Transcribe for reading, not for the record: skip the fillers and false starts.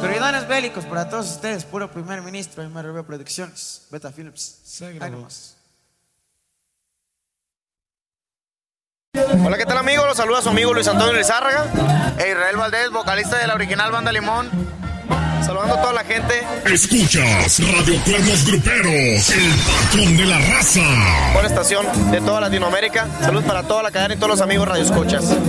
Corridones bélicos para todos ustedes, puro primer ministro, MRB Producciones, Beta Films. Ahí nomás. Hola, ¿qué tal, amigos? Los saluda su amigo Luis Antonio Lizárraga e Israel Valdés, vocalista de la original Banda Limón. Saludando a toda la gente. Escuchas Radio Cuernos Gruperos, el patrón de la raza. Buena estación de toda Latinoamérica. Salud para toda la cadena y todos los amigos radioescuchas.